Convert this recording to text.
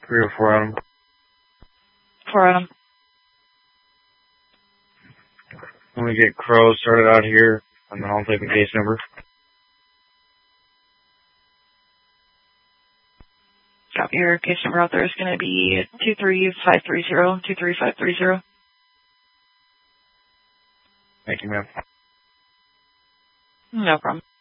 3 or 4 on them. 4 on them. Let me get Crow started out here, and then I'll take the case number. Copy. Your case number out there is going to be 23530, 23530. Thank you, ma'am. No problem.